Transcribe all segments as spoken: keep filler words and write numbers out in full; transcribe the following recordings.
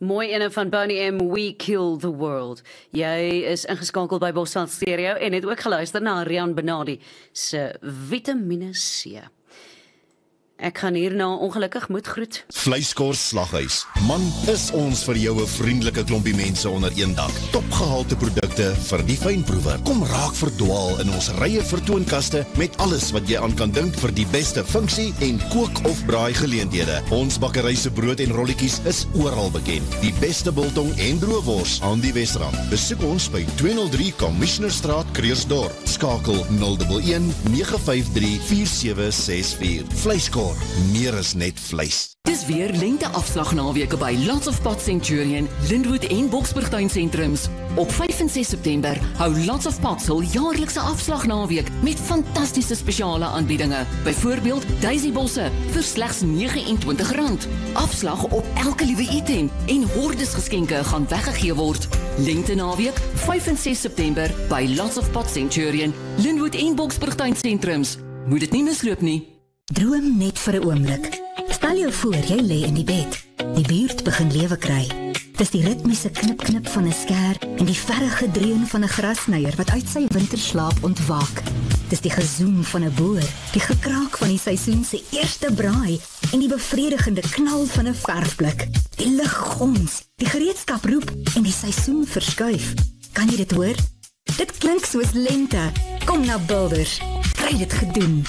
Mooi ene van Boney M, We Kill the World. Jy is ingeskakel by Bosveld Stereo en het ook geluister na Rian Benardi se Vitamine C. Ek gaan hierna ongelukkig moet groet. Vleiskors Slaghuis. Man, is ons vir jou 'n vriendelike klompie mense onder een dak. Topgehalte produkte vir die fynproewer. Kom raak verdwaal in ons rye vertoonkaste met alles wat jy aan kan dink vir die beste funksie en kook of braai geleenthede. Ons bakkery se brood en rolletjies is oral bekend. Die beste biltong en droëwors aan die Wesrand. Besoek ons by tweehonderdrie Commissionerstraat, Kreersdorp. Skakel nul een een nege vyf drie vier sewe ses vier. Vleiskors. Meer is net vleis. Dis weer lente afslagnaweke by Lots of Pot Centurion, Lynnwood en Boksburgtuin sentrums. Op vyf en ses September hou Lots of Pot hul jaarlikse afslagnaweek met fantastiese spesiale aanbiedinge. Byvoorbeeld Daisy bosse vir slegs nege en twintig rand. Afslag op elke liewe item en hordes geskenke gaan weggegee word. Lente naweek vyf en ses September by Lots of Pot Centurion, Lynnwood en Boksburgtuin sentrums. Moet dit nie misloop nie. Droom net vir 'n oomblik. Stel jou voor jy lê in die bed. Die buurt begin lewe kry. Dis die ritmiese knip-knip van 'n skêr en die verre dreun van 'n grasnyer wat uit sy winterslaap ontwaak. Dis die gezoem van 'n boer, die gekraak van die seisoen se eerste braai en die bevredigende knal van 'n verfblik. Die lug gons, die gereedskap roep en die seisoen verskuif. Kan jy dit hoor? Dit klink soos lente. Kom na Builders. Kry dit gedoen.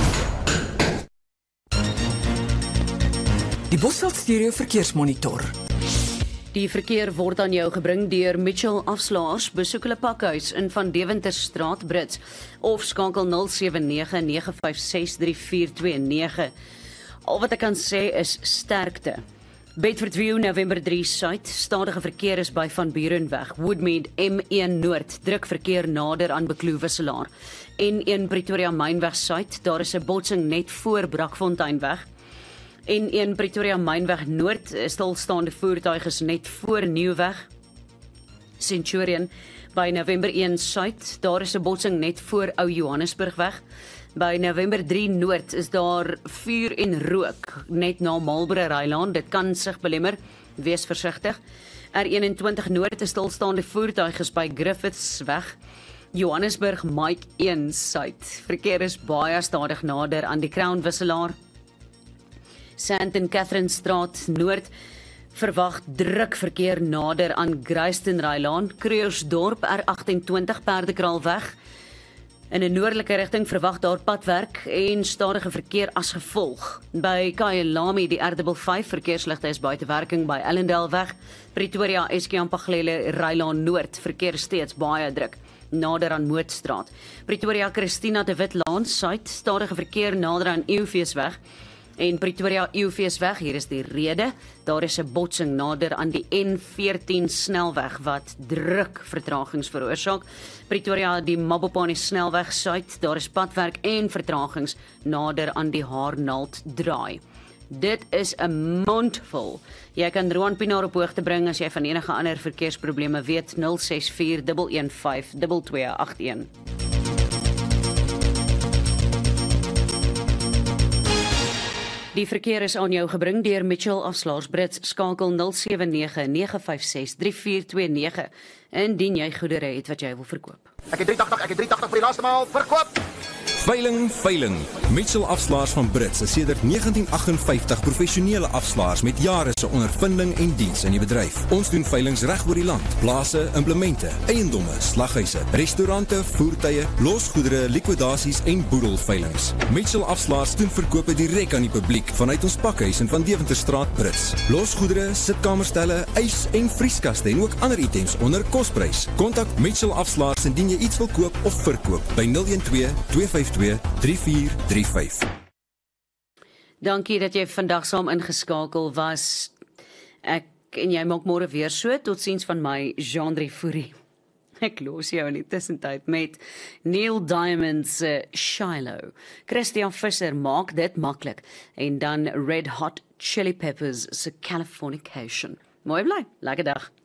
Die Bosveld Stereo Verkeersmonitor. Die verkeer word aan jou gebring deur Mitchell Afslaers. Besoek hulle pakhuis in Van Deventerstraat, Brits, of skakel nul sewe nege nege vyf ses drie vier twee nege. Al wat ek kan sê is sterkte. Bedford View, November drie Suid, stadige verkeer is by Van Burenweg, Woodmead M een Noord, druk verkeer nader aan Bekloewisselaar. N een Pretoria Mynweg Suid, daar is 'n botsing net voor Brakfonteinweg. N een Pretoria Mynweg Noord, stilstaande voertuig is net voor Nieuwweg. Centurion by November een Suid, daar is 'n botsing net voor Ou Johannesburgweg. By November drie Noord is daar vuur en rook net na Marlborough Rylaan, dit kan sig belemmer, wees versigtig. R eenentwintig Noord, is stilstaande voertuig is by Griffithsweg. Johannesburg Mike een Suid, verkeer is baie stadig nader aan die Crown Wisselaar. Sandton Catherine Straat Noord, verwag druk verkeer nader aan Grayston Rylaan, Krugersdorp R agtentwintig Perdekraalweg. In 'n noordelike rigting verwag daar padwerk en stadige verkeer as gevolg. By Kyalami die R vyf vyf verkeersligte is buite werking by Ellendaleweg. Pretoria Eskiampaglele Rylaan Noord, verkeer steeds baie druk nader aan Mootstraat. Pretoria Christina de Wit Laan Suid, stadige verkeer nader aan Eeufeesweg. En Pretoria Eeufeesweg, hier is die rede, daar is 'n botsing nader aan die N veertien snelweg wat druk vertragings veroorsaak. Pretoria die Mabopane snelweg Suid, daar is padwerk en vertragings nader aan die Haarnald draai. Dit is 'n mondvol. Jy kan Roan Pinaar op hoogte bring as jy van enige ander verkeersprobleme weet, nul ses vier een een vyf twee twee agt een. Die verkeer is aan jou gebring deur Mitchell Afslaers Brits, skakel nul sewe nege nege vyf ses drie vier twee nege indien jy goedere het wat jy wil verkoop. Ek het drie agt, ek het drie agt vir die laaste maal verkoop. Veiling, veiling. Mitchell Afslaers van Brits is sedert negentien agt vyftig professionele afslaers met jare se ondervinding en diens in die bedryf. Ons doen veilings reg oor die land. Plase, implemente, eiendomme, slaghuise, restaurante, voertuie, losgoedere, likwidasies en boedelveilings. Mitchell Afslaers doen verkope direk aan die publiek vanuit ons pakhuis in Van Deventerstraat, Brits. Losgoedere, sitkamerstelle, ys en vrieskaste en ook ander items onder kosprys. Kontak Mitchell Afslaers indien jy iets wil koop of verkoop by nul een twee twee vyf twee drie vier drie vyf. Dankie dat jy vandag saam ingeskakel was. Ek en jy maak môre weer so. Totsiens van my, Jean-André Fourie. Ek los jou in die tussentyd met Neil Diamond's uh, Shiloh. Christian Visser maak dit maklik. En dan Red Hot Chili Peppers' Californication. Mooi bly, lekker dag.